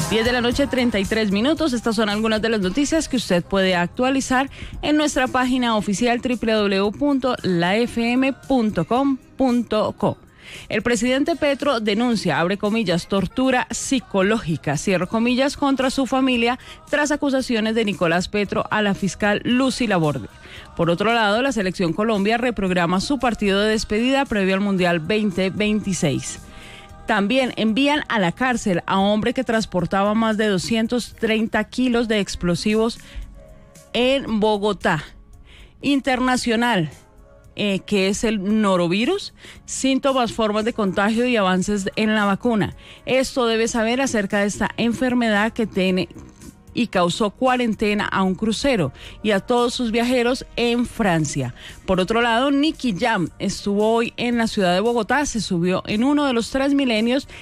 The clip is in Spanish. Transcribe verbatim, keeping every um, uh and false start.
diez de la noche, treinta y tres minutos. Estas son algunas de las noticias que usted puede actualizar en nuestra página oficial doble u doble u doble u punto la f m punto com punto co. El presidente Petro denuncia, abre comillas, tortura psicológica, cierro comillas, contra su familia tras acusaciones de Nicolás Petro a la fiscal Lucy Laborde. Por otro lado, la Selección Colombia reprograma su partido de despedida previo al Mundial veinte veintiséis. También envían a la cárcel a hombre que transportaba más de doscientos treinta kilos de explosivos en Bogotá. Internacional. Eh, que es el norovirus, síntomas, formas de contagio y avances en la vacuna. Esto debe saber acerca de esta enfermedad que tiene y causó cuarentena a un crucero y a todos sus viajeros en Francia. Por otro lado, Nicky Jam estuvo hoy en la ciudad de Bogotá, se subió en uno de los Transmilenios